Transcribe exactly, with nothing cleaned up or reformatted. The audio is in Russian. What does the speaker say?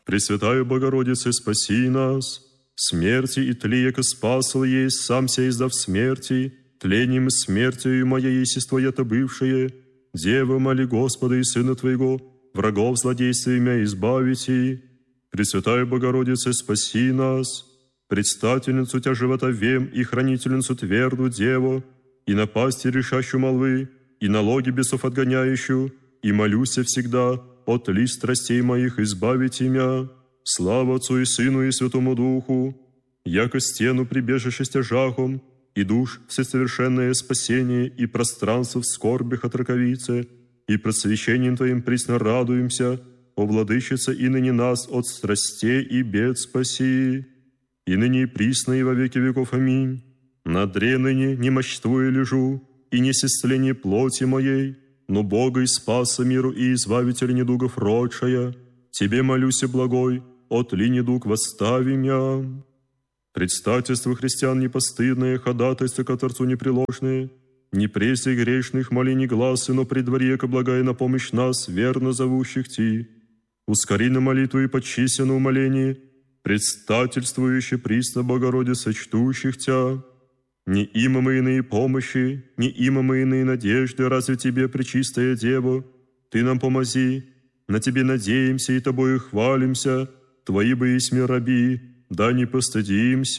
Пресвятая Богородице, спаси нас. Смерти и тли, яко спасл есть, сам ся издав смерти, тлением и смертью моей естествуя-то бывшее. Дева, моли Господа и Сына Твоего, врагов злодействия мя избавите. Пресвятая Богородице, спаси нас. Предстательницу Тя живота вем и хранительницу тверду Деву, и напасти решащую молвы, и налоги бесов отгоняющую, и молюся всегда, от ли страстей моих избавите мя. Слава Отцу и Сыну и Святому Духу, яко стену прибежище стяжахом, и душ всесовершенное спасение, и пространство в скорбях от раковицы, и просвещением Твоим присно радуемся, о Владычице, и ныне нас от страстей и бед спаси, и ныне и присно и во веки веков. Аминь. На дре ныне не мощтвуя лежу, и не сестление плоти моей, но Бога и Спаса миру и Избавителя недугов родшая, Тебе молюся, благой, от ли недуг восстави мя. Предстательство христиан непостыдное, ходатайство ко Творцу непреложное, не прессе грешных моли не гласы, но при дворе, ко благая на помощь нас, верно зовущих Ти. Ускори на молитву и почися на умоление, предстательствующе присно Богородице, чтущих Тя. Не има мы иные помощи, не има мы иные надежды, разве Тебе, пречистая Дева, Ты нам помози, на Тебе надеемся и Тобою хвалимся, Твои бы есть раби, да не постыдимся.